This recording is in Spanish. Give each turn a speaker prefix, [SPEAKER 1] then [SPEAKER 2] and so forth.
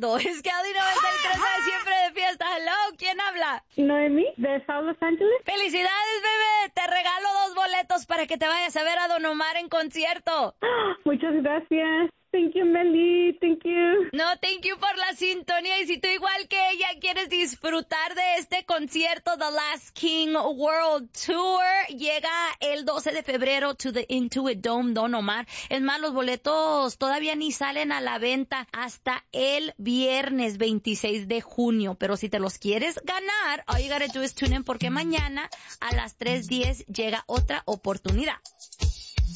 [SPEAKER 1] Geraldo. Es Kelly 93 de siempre de fiesta. Hello, ¿quién habla?
[SPEAKER 2] Noemi, de South Los Ángeles.
[SPEAKER 1] ¡Felicidades, bebé! Te regalo 2 boletos para que te vayas a ver a Don Omar en concierto.
[SPEAKER 2] Muchas gracias. Thank you, Meli. Thank you.
[SPEAKER 1] No, thank you por la sintonía. Y si tú igual que ella quieres disfrutar de este concierto, The Last King World Tour, llega el 12 de febrero to the Intuit Dome, Don Omar. Es más, los boletos todavía ni salen a la venta hasta el viernes 26 de junio. Pero si te los quieres ganar, all you gotta do is tune in porque mañana a las 3:10 llega otra oportunidad.